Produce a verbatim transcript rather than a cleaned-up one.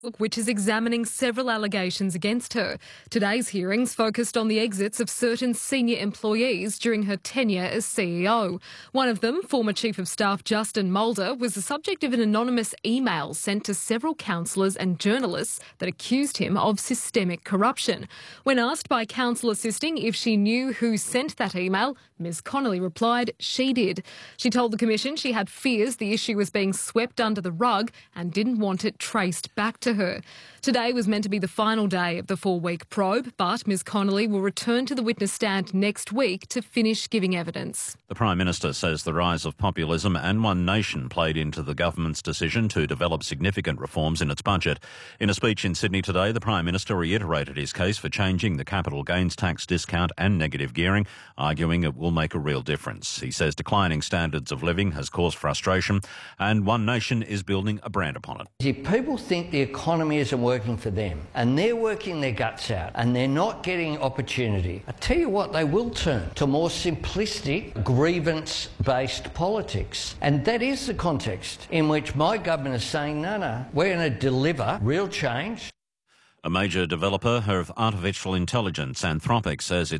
which is examining several allegations against her. Today's hearings focused on the exits of certain senior employees during her tenure as C E O. One of them, former Chief of Staff Justin Mulder, was the subject of an anonymous email sent to several councillors and journalists that accused him of systemic corruption. When asked by Council Assisting if she knew who sent that email, Ms Connolly replied she did. She told the Commission she had fears the issue was being swept under the rug and didn't want it traced back to her. Today was meant to be the final day of the four-week probe, but Ms Connolly will return to the witness stand next week to finish giving evidence. The Prime Minister says the rise of populism and One Nation played into the government's decision to develop significant reforms in its budget. In a speech in Sydney today, the Prime Minister reiterated his case for changing the capital gains tax discount and negative gearing, arguing it will make a real difference. He says declining standards of living has caused frustration and One Nation is building a brand upon it. If people think the economy isn't working for them and they're working their guts out and they're not getting opportunity, I tell you what, they will turn to more simplistic, grievance-based politics. And that is the context in which my government is saying, no, no, we're going to deliver real change. A major developer of artificial intelligence, Anthropic, says it's